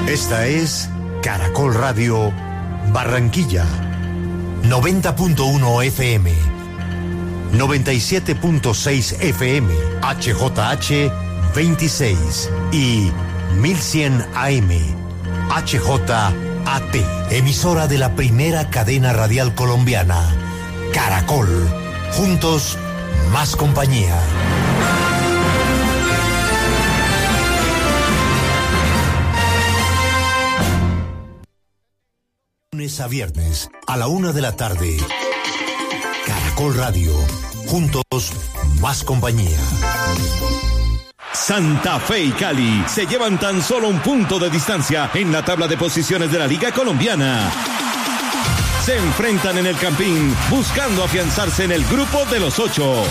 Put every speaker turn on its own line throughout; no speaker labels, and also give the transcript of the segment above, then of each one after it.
Esta es Caracol Radio Barranquilla, 90.1 FM, 97.6 FM, HJH 26 y 1100 AM, HJAT, emisora de la primera cadena radial colombiana, Caracol, juntos más compañía. Lunes a viernes a la 1 de la tarde. Caracol Radio. Juntos, más compañía.
Santa Fe y Cali se llevan tan solo un punto de distancia en la tabla de posiciones de la Liga Colombiana. Se enfrentan en el Campín buscando afianzarse en el grupo de los 8.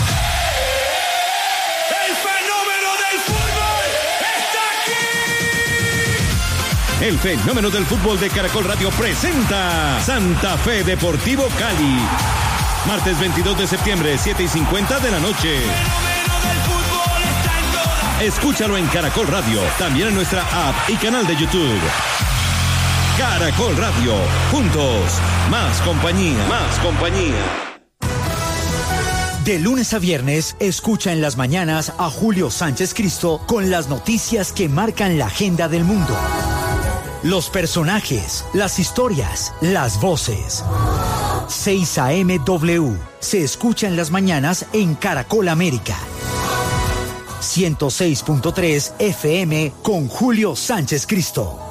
El fenómeno del fútbol de Caracol Radio presenta Santa Fe Deportivo Cali. Martes 22 de septiembre, 7:50 de la noche. Escúchalo en Caracol Radio, también en nuestra app y canal de YouTube. Caracol Radio, juntos, más compañía, más compañía.
De lunes a viernes, escucha en las mañanas a Julio Sánchez Cristo con las noticias que marcan la agenda del mundo. Los personajes, las historias, las voces. 6 AM W. Se escucha en las mañanas en Caracol América. 106.3 FM con Julio Sánchez Cristo.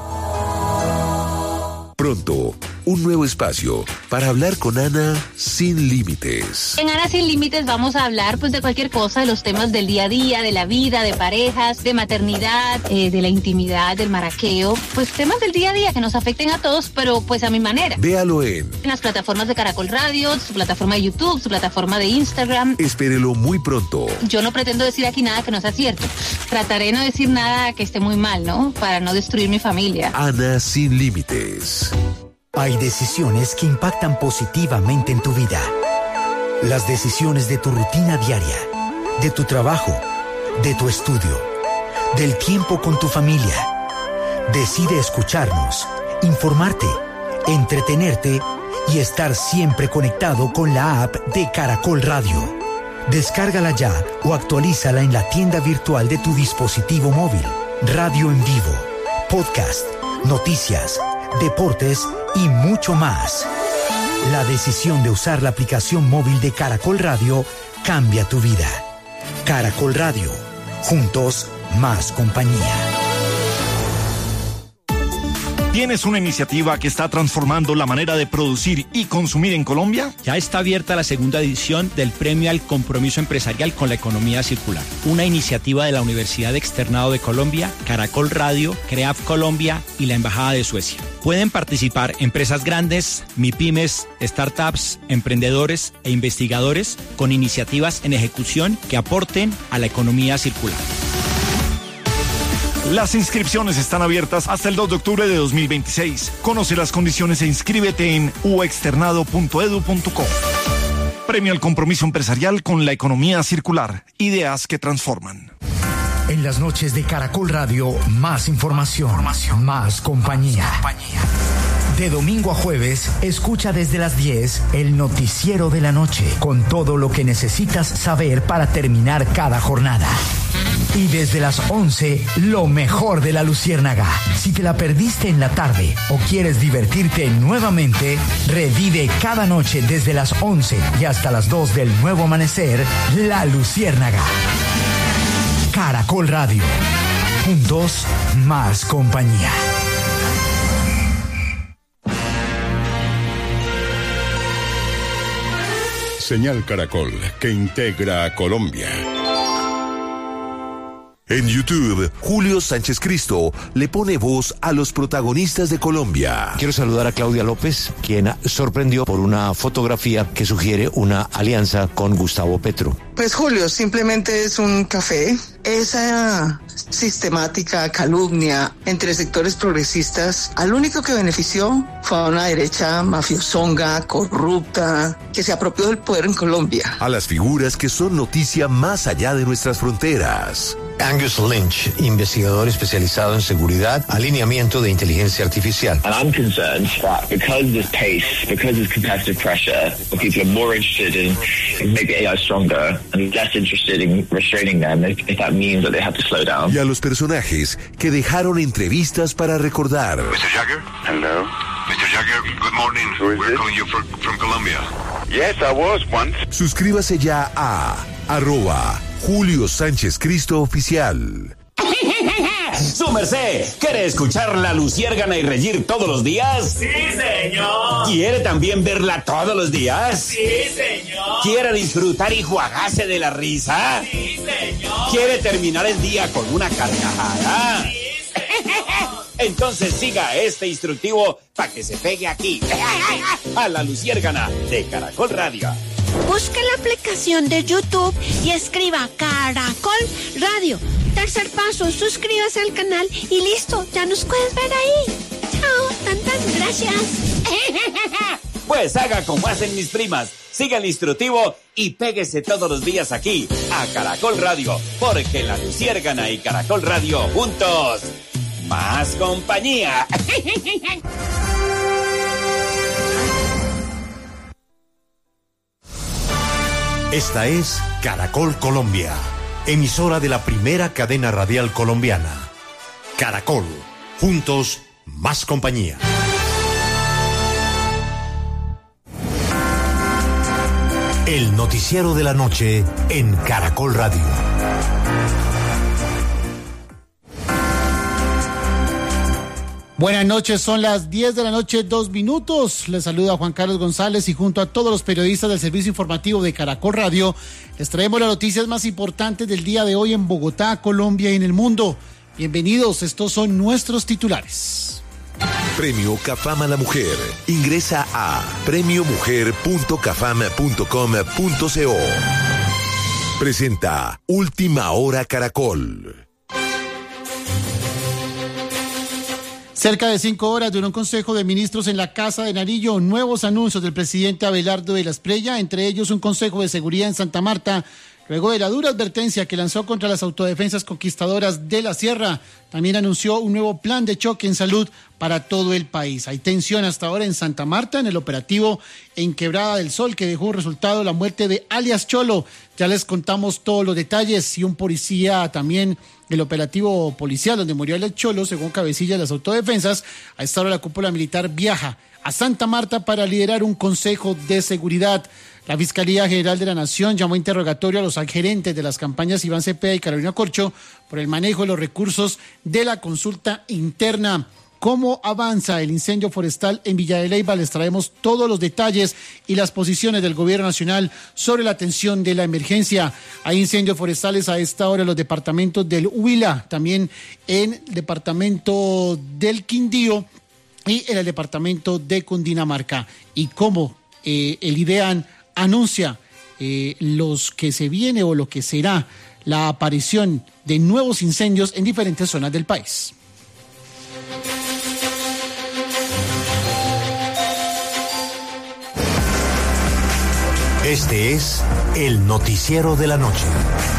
Pronto, un nuevo espacio para hablar con Ana sin límites.
En Ana sin límites vamos a hablar pues de cualquier cosa, de los temas del día a día, de la vida, de parejas, de maternidad, de la intimidad, del maraqueo, pues temas del día a día que nos afecten a todos, pero pues a mi manera.
Véalo en
las plataformas de Caracol Radio, su plataforma de YouTube, su plataforma de Instagram.
Espérelo muy pronto.
Yo no pretendo decir aquí nada que no sea cierto. Trataré de no decir nada que esté muy mal, ¿no? Para no destruir mi familia.
Ana sin límites.
Hay decisiones que impactan positivamente en tu vida. Las decisiones de tu rutina diaria, de tu trabajo, de tu estudio, del tiempo con tu familia. Decide escucharnos, informarte, entretenerte y estar siempre conectado con la app de Caracol Radio. Descárgala ya o actualízala en la tienda virtual de tu dispositivo móvil. Radio en vivo, podcast, noticias, deportes y mucho más. La decisión de usar la aplicación móvil de Caracol Radio cambia tu vida. Caracol Radio. Juntos, más compañía.
¿Tienes una iniciativa que está transformando la manera de producir y consumir en Colombia?
Ya está abierta la segunda edición del Premio al Compromiso Empresarial con la Economía Circular, una iniciativa de la Universidad Externado de Colombia, Caracol Radio, CREAF Colombia y la Embajada de Suecia. Pueden participar empresas grandes, MIPYMES, startups, emprendedores e investigadores con iniciativas en ejecución que aporten a la economía circular.
Las inscripciones están abiertas hasta el 2 de octubre de 2026. Conoce las condiciones e inscríbete en uexternado.edu.co. Premio al Compromiso Empresarial con la Economía Circular. Ideas que transforman.
En las noches de Caracol Radio, más información, más compañía. De domingo a jueves, escucha desde las 10 el noticiero de la noche, con todo lo que necesitas saber para terminar cada jornada. Y desde las 11, lo mejor de la Luciérnaga. Si te la perdiste en la tarde o quieres divertirte nuevamente, revive cada noche desde las 11 y hasta las 2 del nuevo amanecer, La Luciérnaga. Caracol Radio. Juntos, más compañía.
Señal Caracol, que integra a Colombia.
En YouTube, Julio Sánchez Cristo le pone voz a los protagonistas de Colombia.
Quiero saludar a Claudia López, quien sorprendió por una fotografía que sugiere una alianza con Gustavo Petro.
Pues Julio, simplemente es un café. Esa sistemática calumnia entre sectores progresistas, al único que benefició fue a una derecha mafiosonga, corrupta, que se apropió del poder en Colombia.
A las figuras que son noticia más allá de nuestras fronteras.
Angus Lynch, investigador especializado en seguridad, alineamiento de inteligencia artificial.
And I'm concerned that because of this pace, because of this competitive pressure, people are more interested in making AI stronger and less interested in restraining them if that means that they have to slow down.
Y a los personajes que dejaron entrevistas para recordar.
Mr. Jagger?
Hello.
Mr. Jagger, good morning. We're calling you from Colombia.
Yes, I was once.
Suscríbase ya a @Julio Sánchez Cristo Oficial.
¡Su merced! ¿Quiere escuchar la Luciérgana y reír todos los días?
¡Sí, señor!
¿Quiere también verla todos los días?
¡Sí, señor!
¿Quiere disfrutar y juagarse de la risa?
¡Sí, señor!
¿Quiere terminar el día con una carcajada?
¡Sí, señor!
Entonces siga este instructivo para que se pegue aquí, a la Luciérgana de Caracol Radio.
Busque la aplicación de YouTube y escriba Caracol Radio. Tercer paso, suscríbase al canal y listo, ya nos puedes ver ahí. Chao, tantas gracias.
Pues haga como hacen mis primas, siga el instructivo y péguese todos los días aquí, a Caracol Radio, porque la Luciérgana y Caracol Radio juntos, más compañía.
Esta es Caracol Colombia, emisora de la primera cadena radial colombiana. Caracol, juntos, más compañía. El noticiero de la noche en Caracol Radio.
Buenas noches, son las 10 de la noche, 2 minutos. Les saluda Juan Carlos González y junto a todos los periodistas del servicio informativo de Caracol Radio, les traemos las noticias más importantes del día de hoy en Bogotá, Colombia y en el mundo. Bienvenidos, estos son nuestros titulares.
Premio Cafam a la Mujer. Ingresa a premiomujer.cafam.com.co. Presenta Última Hora Caracol.
Cerca de 5 horas duró un consejo de ministros en la Casa de Nariño. Nuevos anuncios del presidente Abelardo de la Espriella, entre ellos un consejo de seguridad en Santa Marta, luego de la dura advertencia que lanzó contra las autodefensas conquistadoras de la Sierra. También anunció un nuevo plan de choque en salud para todo el país. Hay tensión hasta ahora en Santa Marta, en el operativo en Quebrada del Sol, que dejó un resultado la muerte de alias Cholo. Ya les contamos todos los detalles y un policía también. El operativo policial donde murió el Cholo, según cabecilla de las autodefensas. A esta hora la cúpula militar viaja a Santa Marta para liderar un consejo de seguridad. La Fiscalía General de la Nación llamó a interrogatorio a los gerentes de las campañas Iván Cepeda y Carolina Corcho por el manejo de los recursos de la consulta interna. ¿Cómo avanza el incendio forestal en Villa de Leyva? Les traemos todos los detalles y las posiciones del gobierno nacional sobre la atención de la emergencia. Hay incendios forestales a esta hora en los departamentos del Huila, también en el departamento del Quindío y en el departamento de Cundinamarca. Y cómo el IDEAN anuncia los que se viene o lo que será la aparición de nuevos incendios en diferentes zonas del país.
Este es el noticiero de la noche.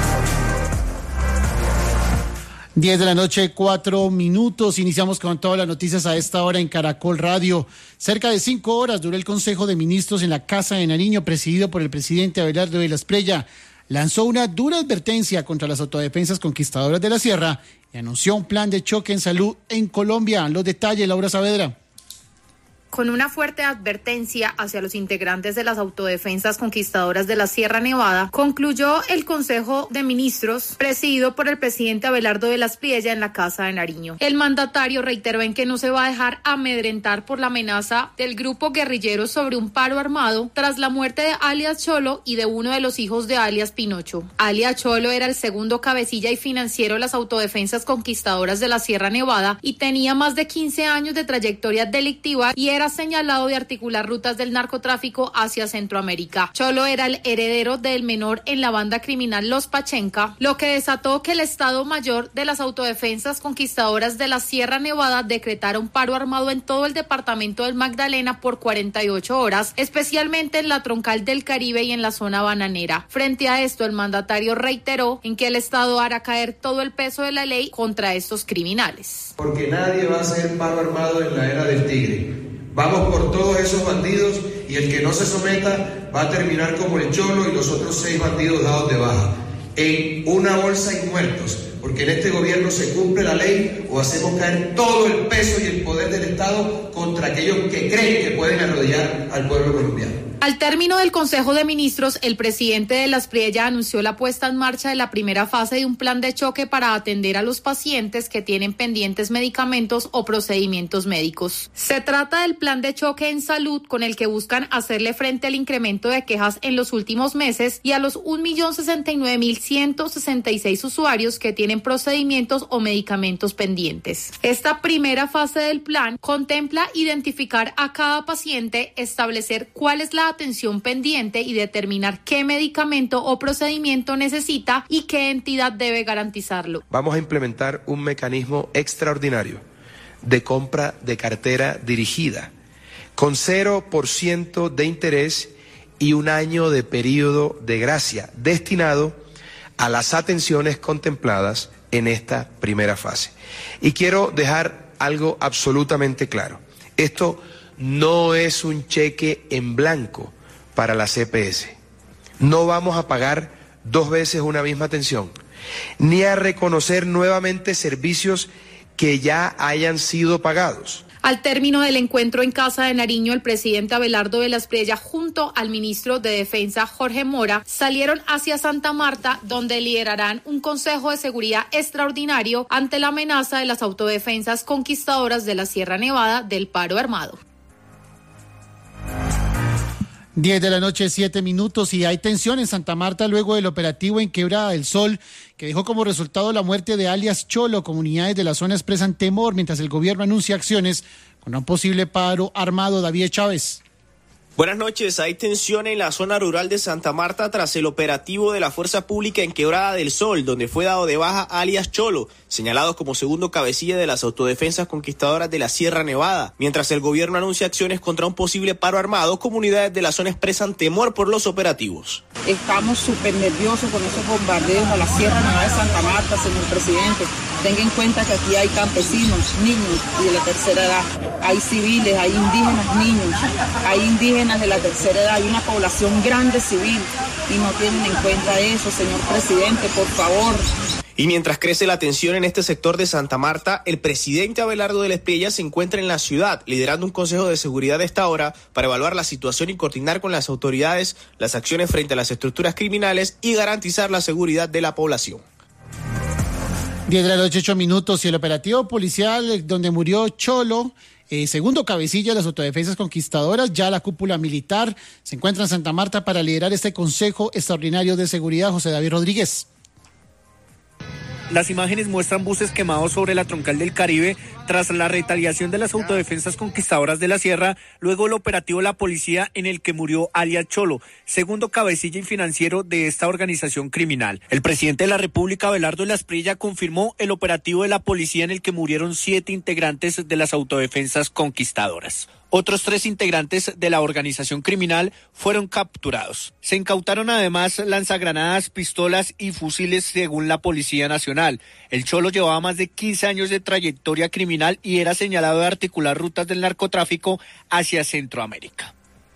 10 de la noche, 4 minutos. Iniciamos con todas las noticias a esta hora en Caracol Radio. Cerca de 5 horas duró el Consejo de Ministros en la Casa de Nariño, presidido por el presidente Abelardo de la Espriella. Lanzó una dura advertencia contra las autodefensas conquistadoras de la Sierra y anunció un plan de choque en salud en Colombia. Los detalles, Laura Saavedra.
Con una fuerte advertencia hacia los integrantes de las autodefensas conquistadoras de la Sierra Nevada, concluyó el Consejo de Ministros presidido por el presidente Abelardo de la Espriella en la Casa de Nariño. El mandatario reiteró en que no se va a dejar amedrentar por la amenaza del grupo guerrillero sobre un paro armado tras la muerte de alias Cholo y de uno de los hijos de alias Pinocho. Alias Cholo era el segundo cabecilla y financiero de las autodefensas conquistadoras de la Sierra Nevada y tenía más de 15 años de trayectoria delictiva y era era señalado de articular rutas del narcotráfico hacia Centroamérica. Cholo era el heredero del menor en la banda criminal Los Pachenca, lo que desató que el Estado Mayor de las Autodefensas Conquistadoras de la Sierra Nevada decretara un paro armado en todo el departamento del Magdalena por 48 horas, especialmente en la troncal del Caribe y en la zona bananera. Frente a esto, el mandatario reiteró en que el Estado hará caer todo el peso de la ley contra estos criminales.
Porque nadie va a hacer paro armado en la era del tigre. Vamos por todos esos bandidos y el que no se someta va a terminar como el Cholo y los otros 6 bandidos dados de baja. En una bolsa y muertos, porque en este gobierno se cumple la ley o hacemos caer todo el peso y el poder del Estado contra aquellos que creen que pueden arrodillar al pueblo colombiano.
Al término del Consejo de Ministros, el presidente de la Aspriella anunció la puesta en marcha de la primera fase de un plan de choque para atender a los pacientes que tienen pendientes medicamentos o procedimientos médicos. Se trata del plan de choque en salud con el que buscan hacerle frente al incremento de quejas en los últimos meses y a los 1.069.166 usuarios que tienen procedimientos o medicamentos pendientes. Esta primera fase del plan contempla identificar a cada paciente, establecer cuál es la atención pendiente y determinar qué medicamento o procedimiento necesita y qué entidad debe garantizarlo.
Vamos a implementar un mecanismo extraordinario de compra de cartera dirigida, con 0% de interés y un año de periodo de gracia, destinado a las atenciones contempladas en esta primera fase. Y quiero dejar algo absolutamente claro. Esto no es un cheque en blanco para la CPS. No vamos a pagar 2 veces una misma atención, ni a reconocer nuevamente servicios que ya hayan sido pagados.
Al término del encuentro en Casa de Nariño, el presidente Abelardo de la Aspriella junto al ministro de Defensa Jorge Mora salieron hacia Santa Marta, donde liderarán un consejo de seguridad extraordinario ante la amenaza de las autodefensas conquistadoras de la Sierra Nevada del paro armado.
10 de la noche, 7 minutos, y hay tensión en Santa Marta luego del operativo en Quebrada del Sol, que dejó como resultado la muerte de alias Cholo. Comunidades de la zona expresan temor mientras el gobierno anuncia acciones con un posible paro armado. David Chávez.
Buenas noches. Hay tensión en la zona rural de Santa Marta tras el operativo de la Fuerza Pública en Quebrada del Sol, donde fue dado de baja alias Cholo, señalado como segundo cabecilla de las autodefensas conquistadoras de la Sierra Nevada. Mientras el gobierno anuncia acciones contra un posible paro armado, comunidades de la zona expresan temor por los operativos.
Estamos súper nerviosos con esos bombardeos a la Sierra Nevada de Santa Marta, señor presidente. Tenga en cuenta que aquí hay campesinos, niños y de la tercera edad. Hay civiles, hay indígenas niños, hay indígenas de la tercera edad, hay una población grande civil y no tienen en cuenta eso, señor presidente, por favor.
Y mientras crece la tensión en este sector de Santa Marta, el presidente Abelardo de la Aspriella se encuentra en la ciudad, liderando un consejo de seguridad a esta hora para evaluar la situación y coordinar con las autoridades las acciones frente a las estructuras criminales y garantizar la seguridad de la población.
10 de la noche, 8 minutos, y el operativo policial donde murió Cholo, segundo cabecilla de las autodefensas conquistadoras, ya la cúpula militar se encuentra en Santa Marta para liderar este Consejo Extraordinario de Seguridad. José David Rodríguez.
Las imágenes muestran buses quemados sobre la troncal del Caribe tras la retaliación de las autodefensas conquistadoras de la Sierra, luego el operativo de la policía en el que murió alias Cholo, segundo cabecilla y financiero de esta organización criminal. El presidente de la República, Abelardo de la Aspriella, confirmó el operativo de la policía en el que murieron 7 integrantes de las autodefensas conquistadoras. Otros 3 integrantes de la organización criminal fueron capturados. Se incautaron además lanzagranadas, pistolas y fusiles según la Policía Nacional. El Cholo llevaba más de 15 años de trayectoria criminal y era señalado de articular rutas del narcotráfico hacia Centroamérica.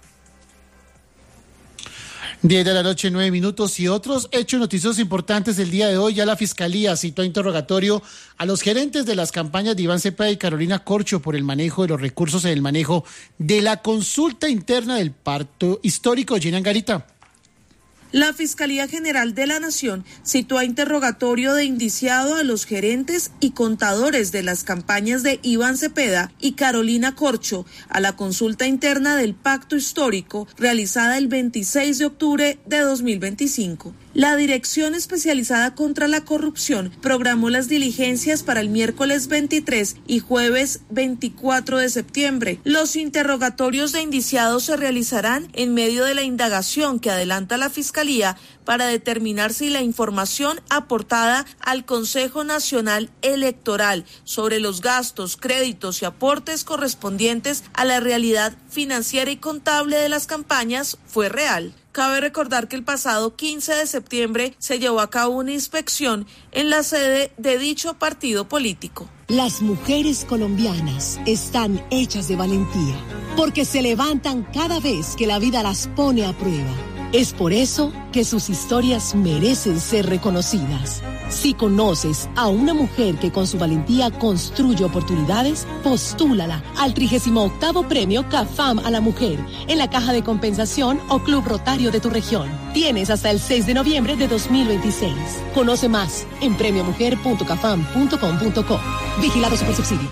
10 de la noche, 9 minutos, y otros hechos noticiosos importantes del día de hoy. Ya la Fiscalía citó a interrogatorio a los gerentes de las campañas de Iván Cepeda y Carolina Corcho por el manejo de los recursos en el manejo de la consulta interna del pacto histórico. Gina Angarita.
La Fiscalía General de la Nación citó a interrogatorio de indiciado a los gerentes y contadores de las campañas de Iván Cepeda y Carolina Corcho a la consulta interna del pacto histórico realizada el 26 de octubre de 2025. La Dirección Especializada contra la Corrupción programó las diligencias para el miércoles 23 y jueves 24 de septiembre. Los interrogatorios de indiciados se realizarán en medio de la indagación que adelanta la Fiscalía para determinar si la información aportada al Consejo Nacional Electoral sobre los gastos, créditos y aportes correspondientes a la realidad financiera y contable de las campañas fue real. Cabe recordar que el pasado 15 de septiembre se llevó a cabo una inspección en la sede de dicho partido político.
Las mujeres colombianas están hechas de valentía, porque se levantan cada vez que la vida las pone a prueba. Es por eso que sus historias merecen ser reconocidas. Si conoces a una mujer que con su valentía construye oportunidades, postúlala al 38º Premio CAFAM a la Mujer en la Caja de Compensación o Club Rotario de tu región. Tienes hasta el 6 de noviembre de 2026. Conoce más en premiomujer.cafam.com.co. Vigilado Supersubsidio.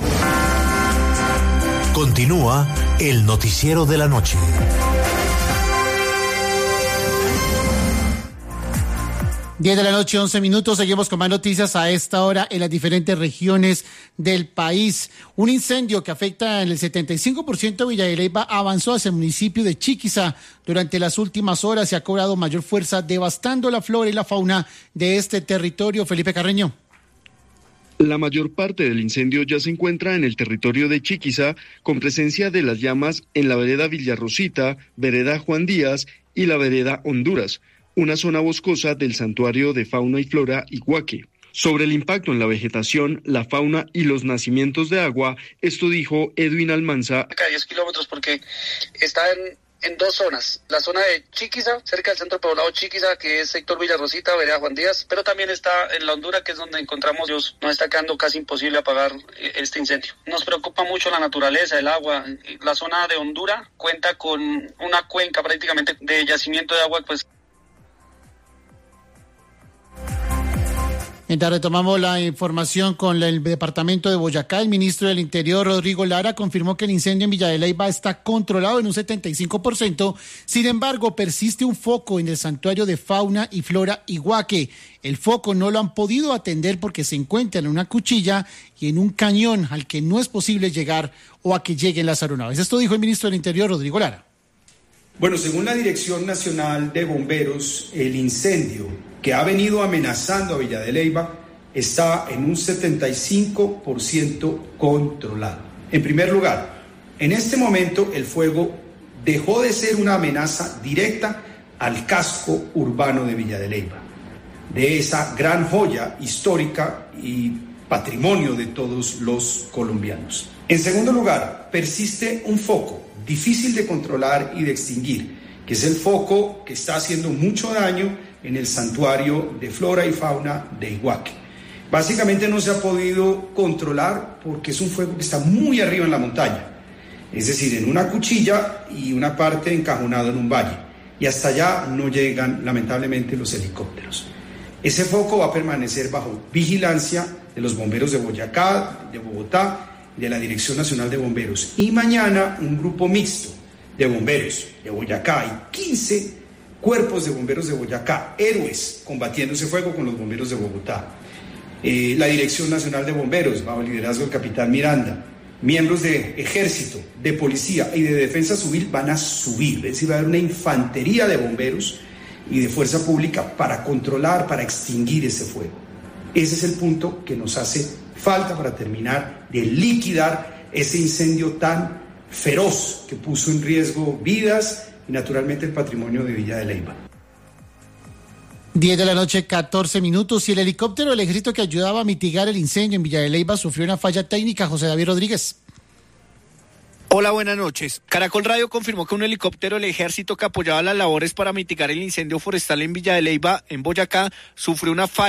Continúa el noticiero de la noche.
10 de la noche, 11 minutos. Seguimos con más noticias a esta hora en las diferentes regiones del país. Un incendio que afecta en el 75% de Villa de Leyva avanzó hacia el municipio de Chiquiza. Durante las últimas horas se ha cobrado mayor fuerza, devastando la flora y la fauna de este territorio. Felipe Carreño.
La mayor parte del incendio ya se encuentra en el territorio de Chiquiza, con presencia de las llamas en la vereda Villarrosita, vereda Juan Díaz y la vereda Honduras, una zona boscosa del santuario de fauna y flora Iguaque. Sobre el impacto en la vegetación, la fauna y los nacimientos de agua, esto dijo Edwin Almanza.
Acá 10 kilómetros porque está en dos zonas. La zona de Chiquiza, cerca del centro poblado Chiquiza, que es sector Villarrosita, vereda Juan Díaz, pero también está en la Honduras, que es donde encontramos, nos está quedando casi imposible apagar este incendio. Nos preocupa mucho la naturaleza, el agua. La zona de Honduras cuenta con una cuenca prácticamente de yacimiento de agua, pues.
Mientras retomamos la información con el departamento de Boyacá, el ministro del Interior, Rodrigo Lara, confirmó que el incendio en Villa de Leyva está controlado en un 75%. Sin embargo, persiste un foco en el santuario de fauna y flora Iguaque. El foco no lo han podido atender porque se encuentra en una cuchilla y en un cañón al que no es posible llegar o a que lleguen las aeronaves. Esto dijo el ministro del Interior, Rodrigo Lara.
Bueno, según la Dirección Nacional de Bomberos, el incendio que ha venido amenazando a Villa de Leyva está en un 75% controlado. En primer lugar, en este momento el fuego dejó de ser una amenaza directa al casco urbano de Villa de Leyva, de esa gran joya histórica y patrimonio de todos los colombianos. En segundo lugar, persiste un foco difícil de controlar y de extinguir, que es el foco que está haciendo mucho daño en el santuario de flora y fauna de Iguaque. Básicamente no se ha podido controlar porque es un fuego que está muy arriba en la montaña, es decir, en una cuchilla y una parte encajonado en un valle, y hasta allá no llegan lamentablemente los helicópteros. Ese foco va a permanecer bajo vigilancia de los bomberos de Boyacá, de Bogotá, de la Dirección Nacional de Bomberos, y mañana un grupo mixto de bomberos de Boyacá y 15 cuerpos de bomberos de Boyacá, héroes combatiendo ese fuego con los bomberos de Bogotá. La Dirección Nacional de Bomberos, bajo el liderazgo del capitán Miranda, miembros de ejército, de policía y de defensa civil van a subir, es decir, va a haber una infantería de bomberos y de fuerza pública para controlar, para extinguir ese fuego. Ese es el punto que nos hace falta para terminar de liquidar ese incendio tan feroz que puso en riesgo vidas y naturalmente el patrimonio de Villa de Leyva.
10 de la noche, 14 minutos, y el helicóptero del ejército que ayudaba a mitigar el incendio en Villa de Leyva sufrió una falla técnica. José David Rodríguez.
Hola, buenas noches. Caracol Radio confirmó que un helicóptero del ejército que apoyaba las labores para mitigar el incendio forestal en Villa de Leyva, en Boyacá, sufrió una falla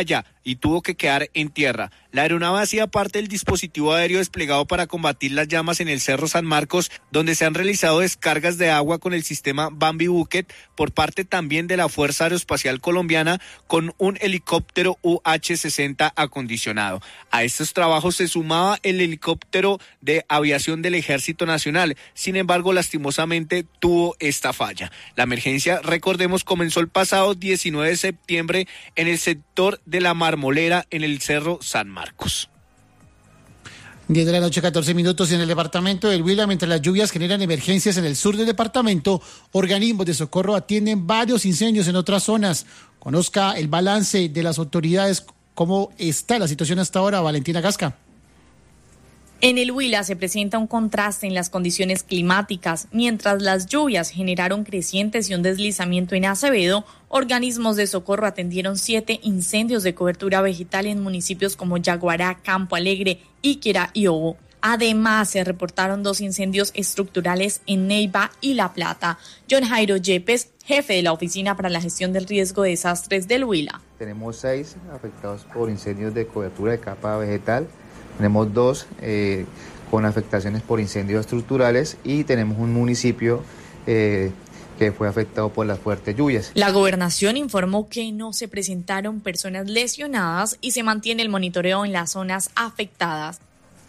y tuvo que quedar en tierra. La aeronave hacía parte del dispositivo aéreo desplegado para combatir las llamas en el Cerro San Marcos, donde se han realizado descargas de agua con el sistema Bambi Bucket por parte también de la Fuerza Aeroespacial Colombiana con un helicóptero UH-60 acondicionado. A estos trabajos se sumaba el helicóptero de aviación del Ejército Nacional. Sin embargo, lastimosamente tuvo esta falla. La emergencia, recordemos, comenzó el pasado 19 de septiembre en el sector de La Marmolera en el Cerro San Marcos.
10 de la noche, 14 minutos en el departamento del Huila. Mientras las lluvias generan emergencias en el sur del departamento, organismos de socorro atienden varios incendios en otras zonas. Conozca el balance de las autoridades. ¿Cómo está la situación hasta ahora, Valentina Gasca?
En el Huila se presenta un contraste en las condiciones climáticas. Mientras las lluvias generaron crecientes y un deslizamiento en Acevedo, organismos de socorro atendieron 7 incendios de cobertura vegetal en municipios como Yaguará, Campo Alegre, Íquira y Obo. Además, se reportaron 2 incendios estructurales en Neiva y La Plata. John Jairo Yepes, jefe de la Oficina para la Gestión del Riesgo de Desastres del Huila.
Tenemos 6 afectados por incendios de cobertura de capa vegetal. Tenemos 2 con afectaciones por incendios estructurales y tenemos un municipio que fue afectado por las fuertes lluvias.
La gobernación informó que no se presentaron personas lesionadas y se mantiene el monitoreo en las zonas afectadas.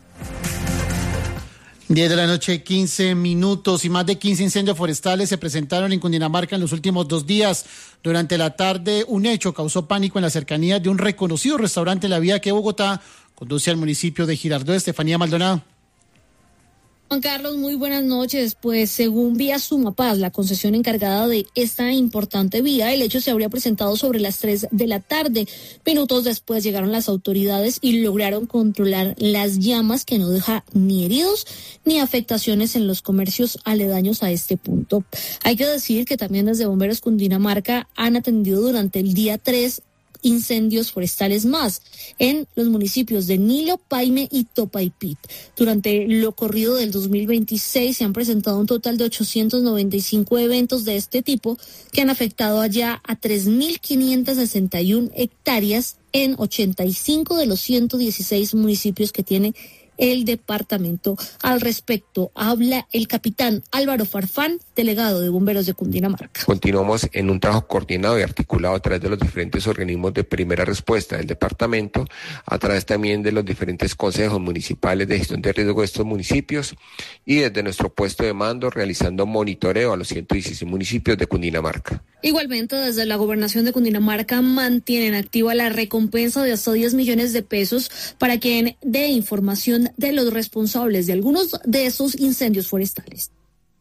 10 de la noche, 15 minutos y más de 15 incendios forestales se presentaron en Cundinamarca en los últimos 2 días. Durante la tarde, un hecho causó pánico en las cercanías de un reconocido restaurante en la vía que Bogotá conduce al municipio de Girardot. Estefanía Maldonado.
Juan Carlos, muy buenas noches. Pues según Vía Sumapaz, la concesión encargada de esta importante vía, el hecho se habría presentado sobre las 3 de la tarde. Minutos después llegaron las autoridades y lograron controlar las llamas, que no deja ni heridos ni afectaciones en los comercios aledaños a este punto. Hay que decir que también desde Bomberos Cundinamarca han atendido durante el día 3 incendios forestales más en los municipios de Nilo, Paime y Topaipit. Durante lo corrido del 2026 se han presentado un total de 895 eventos de este tipo que han afectado allá a 3.561 hectáreas en 85 de los 116 municipios que tiene el departamento. Al respecto, habla el capitán Álvaro Farfán, delegado de Bomberos de Cundinamarca.
Continuamos en un trabajo coordinado y articulado a través de los diferentes organismos de primera respuesta del departamento, a través también de los diferentes consejos municipales de gestión de riesgo de estos municipios y desde nuestro puesto de mando realizando monitoreo a los 116 municipios de Cundinamarca.
Igualmente, desde la Gobernación de Cundinamarca mantienen activa la recompensa de hasta 10 millones de pesos para quien dé información de los responsables de algunos de esos incendios forestales.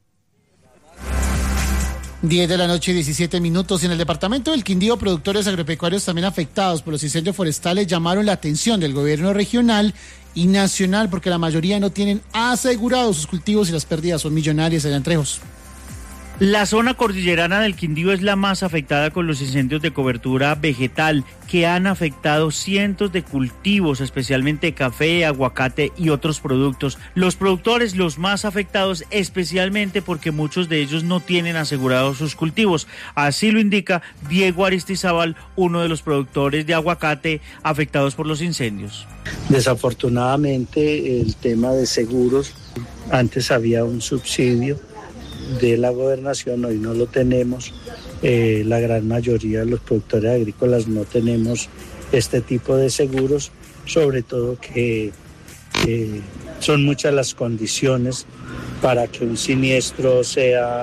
10 de la noche, 17 minutos. En el departamento del Quindío, productores agropecuarios también afectados por los incendios forestales llamaron la atención del gobierno regional y nacional porque la mayoría no tienen asegurados sus cultivos y las pérdidas son millonarias allá en Trejos.
La zona cordillerana del Quindío es la más afectada con los incendios de cobertura vegetal que han afectado cientos de cultivos, especialmente café, aguacate y otros productos. Los productores los más afectados, especialmente porque muchos de ellos no tienen asegurados sus cultivos. Así lo indica Diego Aristizábal, uno de los productores de aguacate afectados por los incendios.
Desafortunadamente, el tema de seguros, antes había un subsidio de la gobernación, hoy no lo tenemos. La gran mayoría de los productores agrícolas no tenemos este tipo de seguros, sobre todo que son muchas las condiciones para que un siniestro sea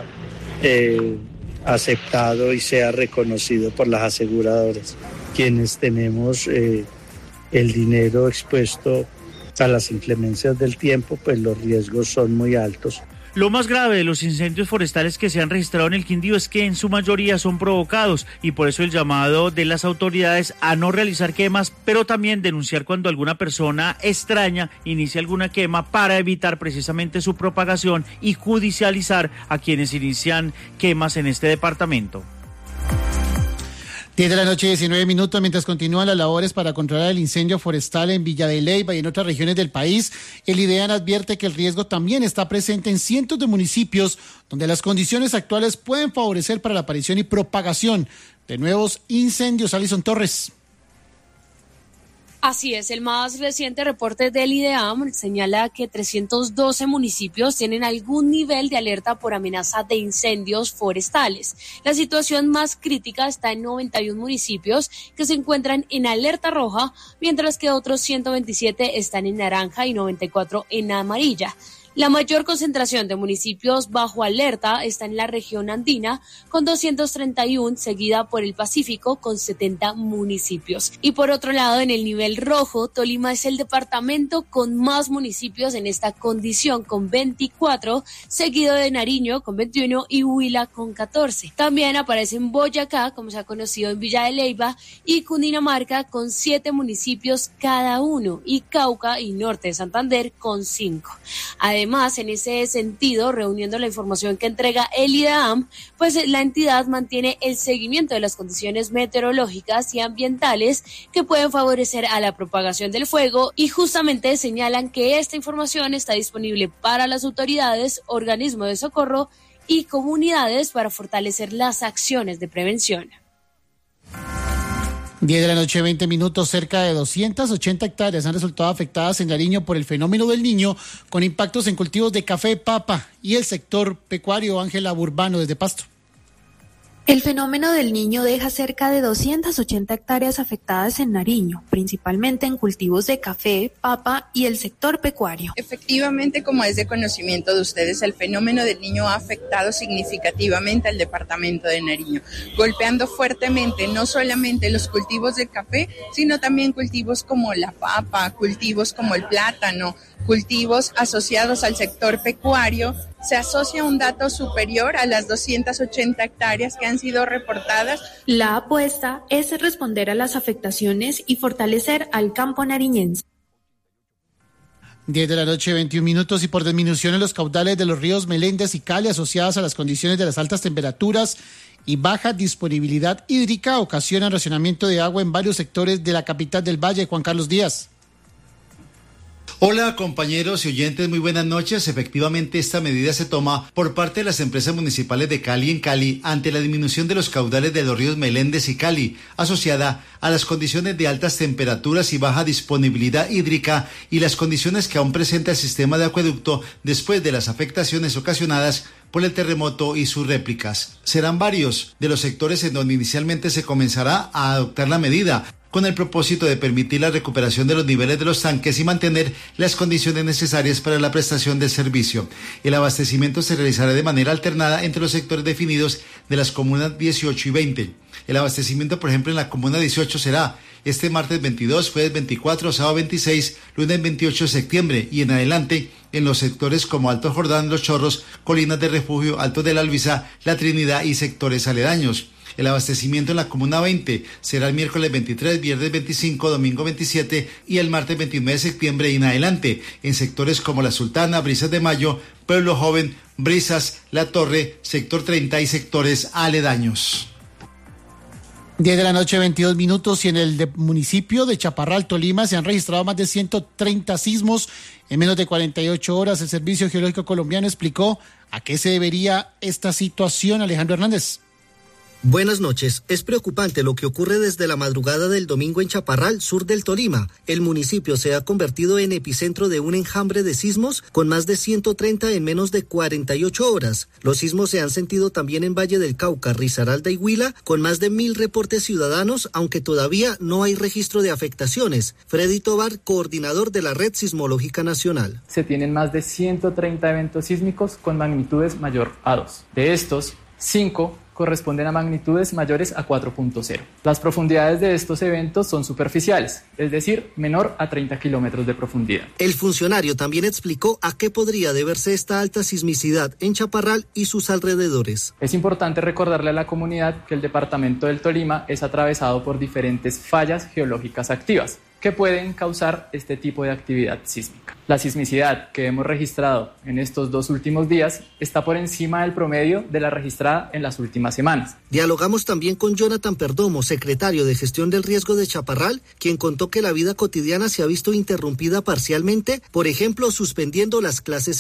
aceptado y sea reconocido por las aseguradoras. Quienes tenemos el dinero expuesto a las inclemencias del tiempo, pues los riesgos son muy altos.
Lo más grave de los incendios forestales que se han registrado en el Quindío es que en su mayoría son provocados y por eso el llamado de las autoridades a no realizar quemas, pero también denunciar cuando alguna persona extraña inicia alguna quema para evitar precisamente su propagación y judicializar a quienes inician quemas en este departamento.
10 de la noche, 19 minutos, mientras continúan las labores para controlar el incendio forestal en Villa de Leyva y en otras regiones del país, el IDEAN advierte que el riesgo también está presente en cientos de municipios donde las condiciones actuales pueden favorecer para la aparición y propagación de nuevos incendios. Alison Torres.
Así es, el más reciente reporte del IDEAM señala que 312 municipios tienen algún nivel de alerta por amenaza de incendios forestales. La situación más crítica está en 91 municipios que se encuentran en alerta roja, mientras que otros 127 están en naranja y 94 en amarilla. La mayor concentración de municipios bajo alerta está en la región andina, con 231, seguida por el Pacífico, con 70 municipios. Y por otro lado, en el nivel rojo, Tolima es el departamento con más municipios en esta condición, con 24, seguido de Nariño, con 21, y Huila, con 14. También aparecen Boyacá, como se ha conocido en Villa de Leyva, y Cundinamarca, con 7 municipios cada uno, y Cauca y Norte de Santander, con 5. Además, en ese sentido, reuniendo la información que entrega el IDEAM, pues la entidad mantiene el seguimiento de las condiciones meteorológicas y ambientales que pueden favorecer a la propagación del fuego, y justamente señalan que esta información está disponible para las autoridades, organismos de socorro y comunidades para fortalecer las acciones de prevención.
10 de la noche, 20 minutos, cerca de 280 hectáreas han resultado afectadas en Nariño por el fenómeno del Niño, con impactos en cultivos de café, papa y el sector pecuario. Ángela Burbano, desde Pasto.
El fenómeno del Niño deja cerca de 280 hectáreas afectadas en Nariño, principalmente en cultivos de café, papa y el sector pecuario.
Efectivamente, como es de conocimiento de ustedes, el fenómeno del Niño ha afectado significativamente al departamento de Nariño, golpeando fuertemente no solamente los cultivos de café, sino también cultivos como la papa, cultivos como el plátano, cultivos asociados al sector pecuario. Se asocia un dato superior a las 280 hectáreas que han sido reportadas.
La apuesta es responder a las afectaciones y fortalecer al campo nariñense.
10 de la noche, 21 minutos, y por disminución en los caudales de los ríos Meléndez y Cali asociadas a las condiciones de las altas temperaturas y baja disponibilidad hídrica ocasionan racionamiento de agua en varios sectores de la capital del Valle. Juan Carlos Díaz.
Hola compañeros y oyentes, muy buenas noches. Efectivamente, esta medida se toma por parte de las empresas municipales de Cali en Cali ante la disminución de los caudales de los ríos Meléndez y Cali, asociada a las condiciones de altas temperaturas y baja disponibilidad hídrica y las condiciones que aún presenta el sistema de acueducto después de las afectaciones ocasionadas por el terremoto y sus réplicas. Serán varios de los sectores en donde inicialmente se comenzará a adoptar la medida, con el propósito de permitir la recuperación de los niveles de los tanques y mantener las condiciones necesarias para la prestación del servicio. El abastecimiento se realizará de manera alternada entre los sectores definidos de las comunas 18 y 20. El abastecimiento, por ejemplo, en la comuna 18 será este martes 22, jueves 24, sábado 26, lunes 28 de septiembre y en adelante en los sectores como Alto Jordán, Los Chorros, Colinas de Refugio, Alto de la Albiza, La Trinidad y sectores aledaños. El abastecimiento en la comuna 20 será el miércoles 23, viernes 25, domingo 27 y el martes 29 de septiembre y en adelante en sectores como La Sultana, Brisas de Mayo, Pueblo Joven, Brisas, La Torre, sector 30 y sectores aledaños.
10 de la noche, 22 minutos, y en el municipio de Chaparral, Tolima, se han registrado más de 130 sismos en menos de 48 horas. El Servicio Geológico Colombiano explicó a qué se debería esta situación. Alejandro Hernández.
Buenas noches. Es preocupante lo que ocurre desde la madrugada del domingo en Chaparral, sur del Tolima. El municipio se ha convertido en epicentro de un enjambre de sismos con más de 130 en menos de 48 horas. Los sismos se han sentido también en Valle del Cauca, Risaralda y Huila, con más de 1.000 reportes ciudadanos, aunque todavía no hay registro de afectaciones. Freddy Tobar, coordinador de la Red Sismológica Nacional.
Se tienen más de 130 eventos sísmicos con magnitudes mayor a 2. De estos, 5 corresponden a magnitudes mayores a 4.0. Las profundidades de estos eventos son superficiales, es decir, menor a 30 kilómetros de profundidad.
El funcionario también explicó a qué podría deberse esta alta sismicidad en Chaparral y sus alrededores.
Es importante recordarle a la comunidad que el departamento del Tolima es atravesado por diferentes fallas geológicas activas que pueden causar este tipo de actividad sísmica. La sismicidad que hemos registrado en estos 2 últimos días está por encima del promedio de la registrada en las últimas semanas.
Dialogamos también con Jonathan Perdomo, secretario de Gestión del Riesgo de Chaparral, quien contó que la vida cotidiana se ha visto interrumpida parcialmente, por ejemplo, suspendiendo las clases